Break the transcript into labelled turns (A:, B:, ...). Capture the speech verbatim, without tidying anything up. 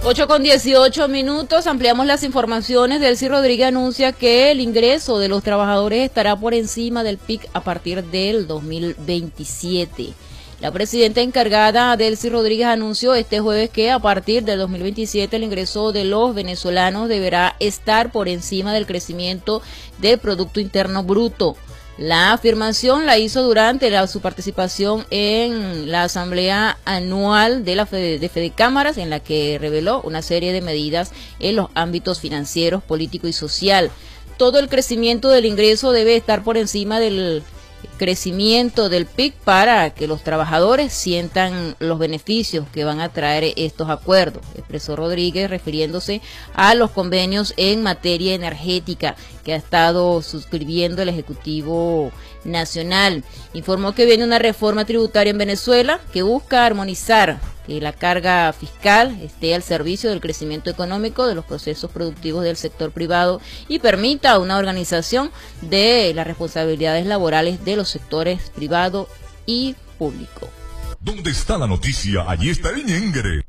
A: ocho con dieciocho minutos, ampliamos las informaciones. Delcy Rodríguez anuncia que el ingreso de los trabajadores estará por encima del P I C a partir del dos mil veintisiete. La presidenta encargada, Delcy Rodríguez, anunció este jueves que a partir del dos mil veintisiete el ingreso de los venezolanos deberá estar por encima del crecimiento del Producto Interno Bruto. La afirmación la hizo durante la, su participación en la Asamblea Anual de la Fede, de Fedecámaras, en la que reveló una serie de medidas en los ámbitos financieros, político y social. Todo el crecimiento del ingreso debe estar por encima del crecimiento del P I C para que los trabajadores sientan los beneficios que van a traer estos acuerdos, expresó Rodríguez, refiriéndose a los convenios en materia energética que ha estado suscribiendo el Ejecutivo Nacional. Informó que viene una reforma tributaria en Venezuela que busca armonizar que la carga fiscal esté al servicio del crecimiento económico de los procesos productivos del sector privado y permita una organización de las responsabilidades laborales de los sectores privado y público.
B: ¿Dónde está la noticia? Allí está el ñengre.